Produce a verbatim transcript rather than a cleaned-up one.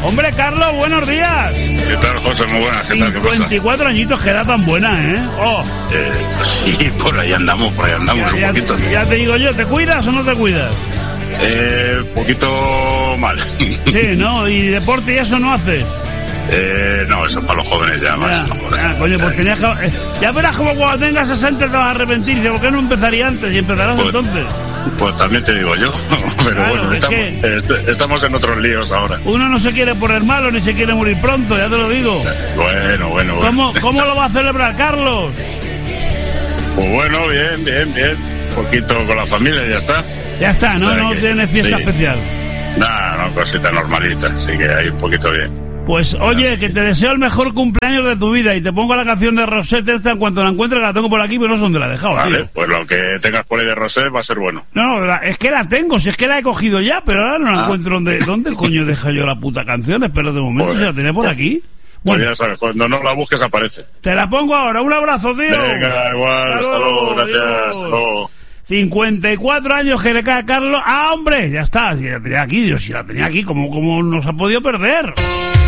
Hombre, Carlos, buenos días. ¿Qué tal, José? Muy buenas. ¿Qué tal? ¿Qué pasa? veinticuatro añitos, que era tan buena, ¿eh? Oh. Eh, sí, por ahí andamos, por ahí andamos Ya, un ya, poquito. ya te digo yo, ¿te cuidas o no te cuidas? Eh, un poquito mal. Sí, ¿no? ¿Y deporte y eso no haces? Eh, no, eso es para los jóvenes ya, más. Ya, No, ya, coño, pues tenías que... eh, ya verás como cuando tengas sesenta te vas a arrepentir. Dice, ¿por qué no empezaría antes? Y empezarás Pues- entonces. Pues también te digo yo. Pero Claro, bueno, es estamos, que- est- estamos en otros líos ahora. Uno no se quiere poner malo ni se quiere morir pronto, ya te lo digo. Bueno, bueno, bueno. ¿Cómo, cómo lo va a celebrar, Carlos? Pues bueno, bien, bien, bien. Un poquito con la familia y ya está. Ya está, ¿no? O sea No que- tiene fiesta sí. especial. Nada, no, cosita normalita. Así que ahí un poquito bien. Pues oye, que te deseo el mejor cumpleaños de tu vida y te pongo la canción de Rosette esta en cuanto la encuentre, la tengo por aquí, pero no sé dónde la he dejado, Vale, tío. pues lo que tengas por ahí de Rosé va a ser bueno. No, no, la- es que la tengo, si es que la he cogido ya, pero ahora no la Ah. encuentro donde... ¿Dónde coño deja yo la puta canción? Espera de momento, Joder. si la tenía por aquí. Pues Bueno, ya sabes, cuando no la busques aparece. te la pongo ahora. Un abrazo, tío. Venga, igual, hasta luego, gracias, adiós. hasta luego. cincuenta y cuatro años que le cae a Carlos. ¡Ah, hombre! Ya está, si la tenía aquí, Dios, si la tenía aquí, ¿cómo, cómo nos ha podido perder?